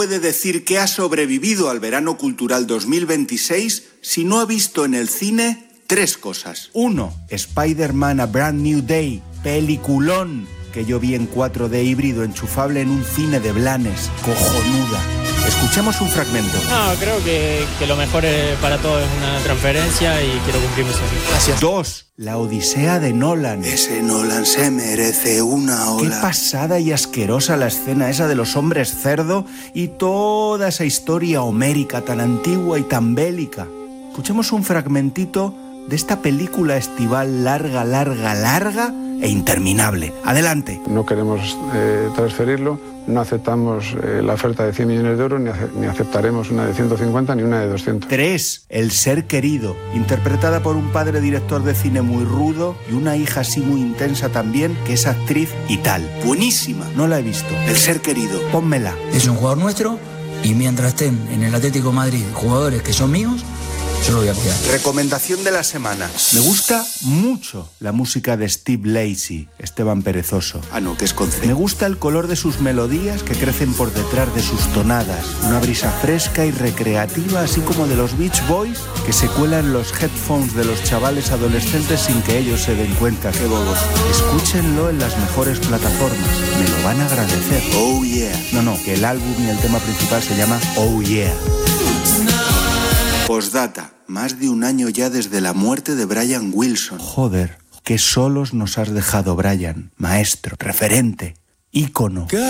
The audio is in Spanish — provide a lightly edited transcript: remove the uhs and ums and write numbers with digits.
puede decir que ha sobrevivido al verano cultural 2026 si no ha visto en el cine 3 cosas. 1. Spider-Man A Brand New Day, peliculón, que yo vi en 4D híbrido enchufable en un cine de Blanes, cojonuda. Escuchemos un fragmento. No, creo que lo mejor para todos es una transferencia y quiero cumplir mi sueño. Gracias. 2. La Odisea de Nolan. Ese Nolan se merece una ola. Qué pasada y asquerosa la escena esa de los hombres cerdo y toda esa historia homérica tan antigua y tan bélica. Escuchemos un fragmentito de esta película estival larga e interminable. Adelante. No queremos transferirlo, no aceptamos la oferta de 100 millones de euros, ni aceptaremos una de 150 ni una de 200. 3. El ser querido, interpretada por un padre director de cine muy rudo y una hija así muy intensa también, que es actriz y tal. Buenísima. No la he visto. El ser querido. Pónmela. Es un jugador nuestro y mientras estén en el Atlético de Madrid jugadores que son míos, yo lo voy a apoyar. Recomendación de la semana. Me gusta mucho la música de Steve Lacy, Esteban Perezoso. No, que es con C. Me gusta el color de sus melodías que crecen por detrás de sus tonadas. Una brisa fresca y recreativa, así como de los Beach Boys, que se cuelan los headphones de los chavales adolescentes sin que ellos se den cuenta. ¡Qué bobos! Escúchenlo en las mejores plataformas. Me lo van a agradecer. Oh yeah. No, que el álbum y el tema principal se llama Oh yeah. Postdata, más de un año ya desde la muerte de Brian Wilson. Joder, qué solos nos has dejado, Brian. Maestro, referente, ícono.